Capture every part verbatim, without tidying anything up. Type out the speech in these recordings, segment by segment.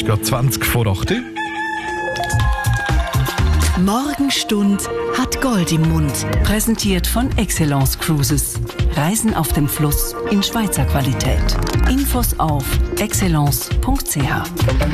ist gerade zwanzig vor acht. Morgenstund hat Gold im Mund. Präsentiert von Excellence Cruises. Reisen auf dem Fluss in Schweizer Qualität. Infos auf excellence punkt c h.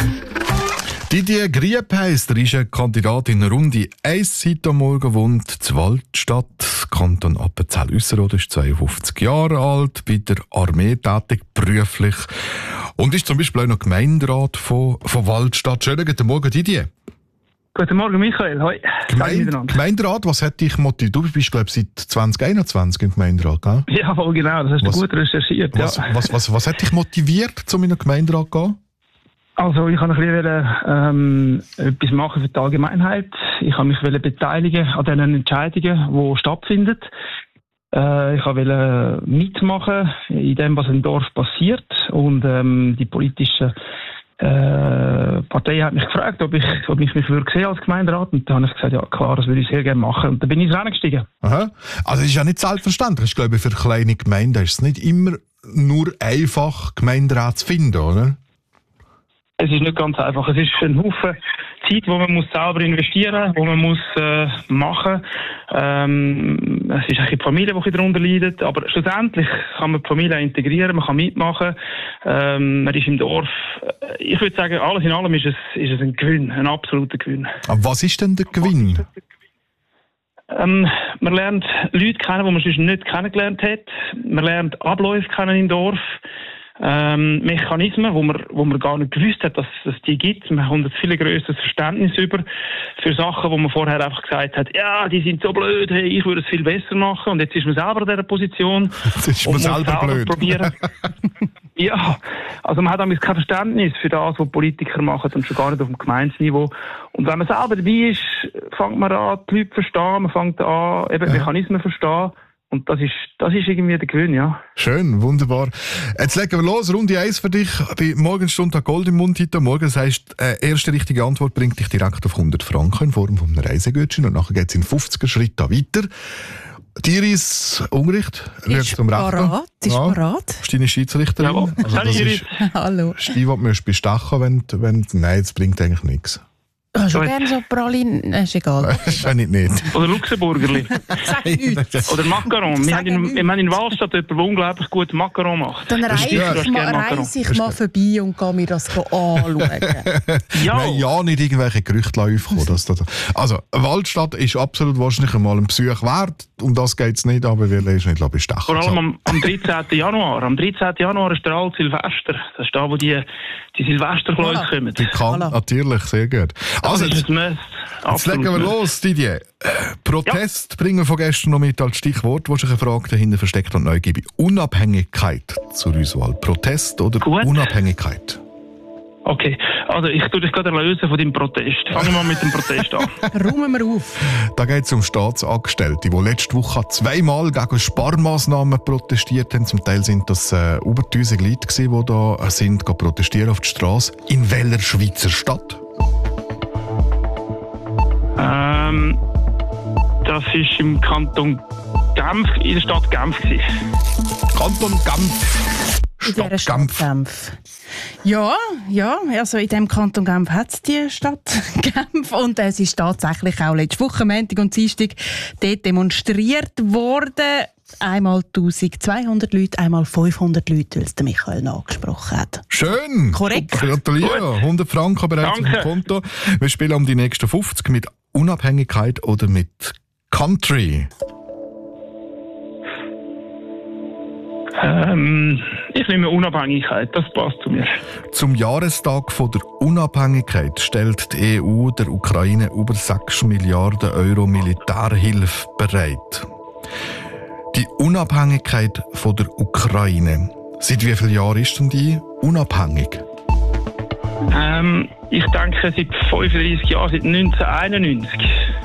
Didier Griep heisst, er ist ein Kandidat in Runde eins seit am Morgen, wohnt in Waldstadt, Kanton Appenzell-Ausserrhoden, ist zweiundfünfzig Jahre alt, bei der Armee tätig, beruflich und ist zum Beispiel auch noch Gemeinderat von, von Waldstadt. Schönen guten Morgen, Didier. Guten Morgen, Michael. Hoi. Gemein- Gemeinderat, was hat dich motiviert? Du bist, glaube ich, seit zwanzig einundzwanzig im Gemeinderat, gell? Ja, voll genau, das hast Was- du gut recherchiert. Was, Ja. was, was, was hat dich motiviert, zu meinem Gemeinderat zu gehen? Also, ich wollte ein bisschen ähm, etwas machen für die Allgemeinheit. Ich wollte mich beteiligen an den Entscheidungen, die stattfinden. Äh, ich wollte mitmachen in dem, was im Dorf passiert. Und ähm, die politischen äh, Partei hat mich gefragt, ob ich, ob ich mich würde sehen als Gemeinderat. Und da habe ich gesagt, ja klar, das würde ich sehr gerne machen. Und dann bin ich ins Rennen gestiegen. Aha. Also es ist ja nicht selbstverständlich. Ich glaube, für kleine Gemeinden ist es nicht immer nur einfach, Gemeinderat zu finden, oder? Es ist nicht ganz einfach. Es ist ein Haufen Zeit, wo man muss selber investieren, wo man muss äh, machen. Ähm, es ist auch die Familie, die darunter leidet. Aber schlussendlich kann man die Familie integrieren, man kann mitmachen. Ähm, man ist im Dorf. Ich würde sagen, alles in allem ist es, ist es ein Gewinn, ein absoluter Gewinn. Aber was ist denn der Gewinn? Ähm, man lernt Leute kennen, die man sonst nicht kennengelernt hat. Man lernt Abläufe kennen im Dorf. Ähm, Mechanismen, wo man, wo man gar nicht gewusst hat, dass es die gibt. Man hat ein viel grösseres Verständnis über für Sachen, wo man vorher einfach gesagt hat, ja, die sind so blöd, hey, ich würde es viel besser machen. Und jetzt ist man selber in dieser Position. Jetzt ist man und muss selber blöd. Probieren. Ja, also man hat damals kein Verständnis für das, was Politiker machen und schon gar nicht auf dem Gemeindeniveau. Und wenn man selber dabei ist, fängt man an, die Leute zu verstehen, man fängt an, eben Ja. Mechanismen zu verstehen. Und das ist, das ist irgendwie der Gewinn, ja. Schön, wunderbar. Jetzt legen wir los. Runde eins für dich. Bei Morgenstund hat Gold im Mund heute Morgen. Das heisst, äh, erste richtige Antwort bringt dich direkt auf hundert Franken in Form von einem Reisegutschein. Und nachher geht es in fünfziger Schritte weiter. Iris Ungericht, Ist zum Rechten. parat, ist Ja. parat. Das ist deine Schiedsrichterin. Jawohl. Also Hallo, das Iris. ist Hallo. die, die du bestechen wenn, wenn Nein, das bringt eigentlich nichts. Ich habe schon Gut. gerne so Pralinen. Ist egal. Wahrscheinlich nicht. Oder Luxemburgerli. Sag nichts. Oder Macaron. Wir Sag haben, in, nichts. wir haben in Waldstadt jemanden, der unglaublich gut Macaron macht. Dann reise stimmt. Du ich, hast mal, gerne Macaron. reise ich mal vorbei und gehe mir das anschauen. Ja, Nein, ja, nicht irgendwelche Gerüchte aufkommen. Dass das, also, Waldstadt ist absolut wahrscheinlich einmal ein Besuch wert. Um das geht es nicht, aber wir lesen nicht bestechen. vor allem So. am, am dreizehnten Januar. Am dreizehnten Januar ist der alte Silvester. Das ist da, wo die, die Silvesterkleuse Voilà. kommen. Die kann, Voilà. natürlich, sehr gut. Also, Das jetzt, ist ein Must. jetzt Absolut legen wir Must. los, Didier. Äh, Protest bringen wir von gestern noch mit als Stichwort, wo sich eine Frage dahinter versteckt und Neugier. Unabhängigkeit zur Auswahl. Protest oder Gut. Unabhängigkeit? Okay, also ich tue dich gerade lösen von deinem Protest. Fangen wir mal mit dem Protest an. Räumen wir auf. Da geht es um Staatsangestellte, die letzte Woche zweimal gegen Sparmaßnahmen protestiert haben. Zum Teil sind das äh, über tausend Leute gewesen, die da sind, gehen protestieren auf die Straße. In welcher Schweizer Stadt? Ähm, das ist im Kanton Genf, in der Stadt Genf gewesen. Kanton Genf. In dieser Stadt Stadt Genf. Genf. Ja, ja, also in diesem Kanton Genf hat es die Stadt Genf und es ist tatsächlich auch letzte Woche, Montag und Dienstag, dort demonstriert worden. Einmal eintausendzweihundert Leute, einmal fünfhundert Leute, weil es der Michael angesprochen hat. Schön. Korrekt. Gratuliere. hundert Franken bereits auf Danke. dem Konto. Wir spielen um die nächsten fünfzig mit Unabhängigkeit oder mit Country. Ähm, ich nehme Unabhängigkeit, das passt zu mir. Zum Jahrestag von der Unabhängigkeit stellt die E U der Ukraine über sechs Milliarden Euro Militärhilfe bereit. Die Unabhängigkeit von der Ukraine. Seit wie vielen Jahren ist denn die unabhängig? Ähm, ich denke seit fünfunddreißig Jahren, seit neunzehnhunderteinundneunzig.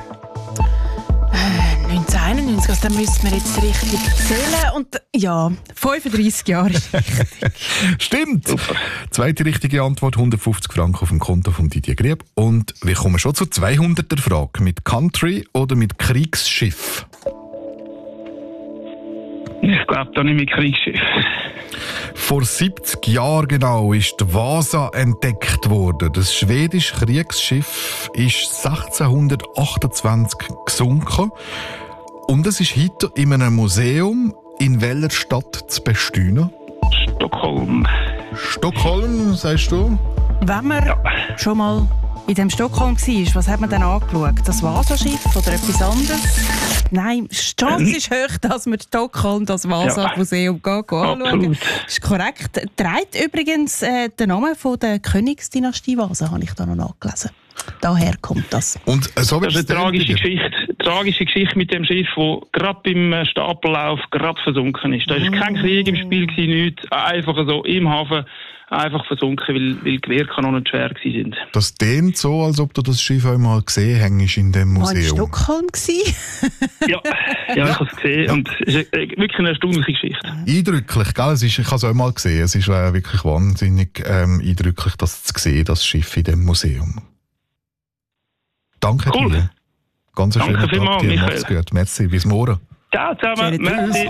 neunzehnhunderteinundneunzig, also dann müssten wir jetzt richtig zählen. Und ja, fünfunddreißig Jahre ist richtig. Stimmt! Zweite richtige Antwort, hundertfünfzig Franken auf dem Konto von Didier Grieb. Und wir kommen schon zur zweihunderter Frage. Mit Country oder mit Kriegsschiff? Ich glaube, da nicht mit Kriegsschiff. Vor siebzig Jahren genau ist die Vasa entdeckt worden. Das schwedische Kriegsschiff ist sechzehnhundertachtundzwanzig gesunken. Und es ist heute in einem Museum. In welcher Stadt zu bestehen? Stockholm. Stockholm, sagst du? Wenn man Ja. schon mal in dem Stockholm war, was hat man dann angeschaut? Das Vasa-Schiff oder etwas anderes? Nein, die Chance ist hoch, dass man Stockholm, das Vasa-Museum ja. anschauen. Absolut. Das ist korrekt. Trägt übrigens äh, den Namen von der Königsdynastie Vasa, habe ich da noch nachgelesen. Daher kommt das. Und äh, so Das ist eine tragische wieder. Geschichte. Tragische Geschichte mit dem Schiff, das gerade beim Stapellauf gerade versunken ist. Da war Mm. kein Krieg im Spiel, nichts. Einfach so im Hafen einfach versunken, weil, weil die Gewehrkanonen schwer waren. Das klingt so, als ob du das Schiff einmal gesehen hast in dem War in Museum. Stockholm gewesen? Ja, ja, ich habe es gesehen und es ist eine- wirklich eine erstaunliche Geschichte. Eindrücklich, gell? Es ist, ich habe es auch mal gesehen. Es ist äh, wirklich wahnsinnig ähm, eindrücklich, das zu sehen, das Schiff in dem Museum. Danke Cool. dir. Ganz einen Danke schönen vielmals, Tag dir. Michael. Macht's gut. Merci. Bis morgen. Ciao zusammen. Schönen Merci.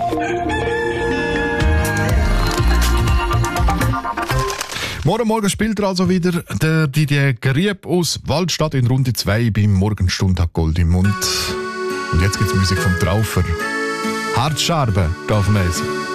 Morgen Morgen spielt er also wieder der Didier Grieb aus Waldstadt in Runde zwei beim Morgenstund hat Gold im Mund. Und jetzt gibt's Musik vom Traufer. Hartscherben, darf man essen.